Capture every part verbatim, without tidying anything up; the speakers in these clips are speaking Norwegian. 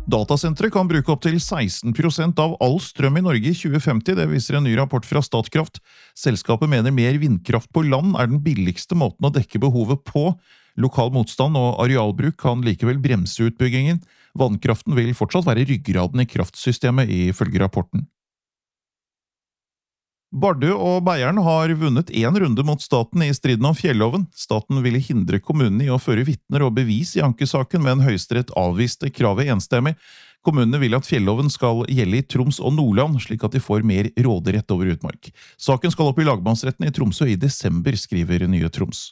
Datasenteret kan bruke opp til seksten prosent av all strøm i Norge i tjue femti, det viser en ny rapport fra Statkraft. Selskapet mener mer vindkraft på land er den billigste måten å dekke behovet på. Lokal motstand og arealbruk kan likevel bremse utbyggingen. Vannkraften vil fortsatt være ryggraden i kraftsystemet, ifølge rapporten. Bardø og Beiarn har vunnet en runde mot staten i striden om fjelloven. Staten ville hindre kommunene i å føre vitner og bevis i ankesaken, men Høyesterett avviste kravet enstemmig. Kommunene vil at fjelloven skal gjelde i Troms og Nordland, slik at de får mer råderett over utmark. Saken skal opp i lagmannsretten i Tromsø i desember, skriver Nye Troms.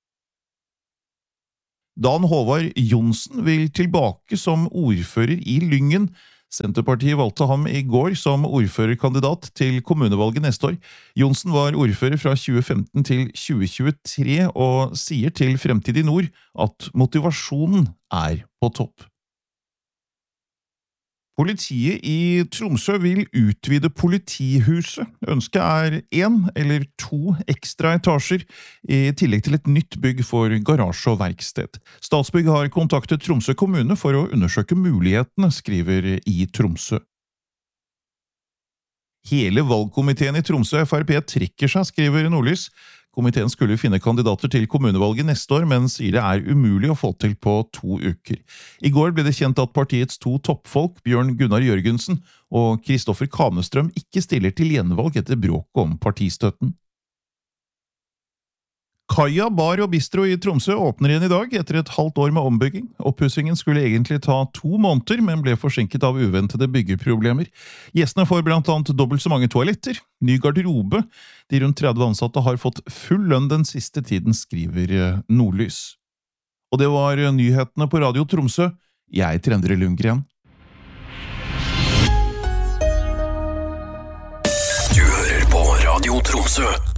Dan Håvard Johnsen vil tilbake som ordfører i Lyngen. Senterpartiet valgte ham i går som ordførerkandidat til kommunevalget neste år. Johnsen var ordfører fra tjue femten til tjue tjuetre og sier til Fremtid i Nord at motivasjonen er på topp. Politiet i Tromsø vil utvide politihuset. Ønsket er en eller to ekstra etasjer, i tillegg til et nytt bygg for garasje og verksted. Statsbygg har kontaktet Tromsø kommune for å undersøke mulighetene, skriver i Tromsø. Hele valgkomiteen i Tromsø F R P trekker seg, skriver Nordlys. Komiteen skulle finne kandidater til kommunevalget neste år, men sier det er umulig å få til på to uker. I går ble det kjent at partiets to toppfolk, Bjørn Gunnar Jørgensen og Kristoffer Kanestrøm, ikke stiller til gjenvalg etter bråk om partistøtten. Kaja Bar og Bistro i Tromsø åpner igjen i dag etter et halvt år med ombygging. Oppussingen skulle egentlig ta to måneder, men ble forsinket av uventede byggeproblemer. Gjestene får blant annet dobbelt så mange toaletter, ny garderobe. De rundt tretti ansatte har fått full lønn den siste tiden, skriver Nordlys. Og det var nyhetene på Radio Tromsø. Jeg heter Endre Lundgren. Du hører på Radio Tromsø.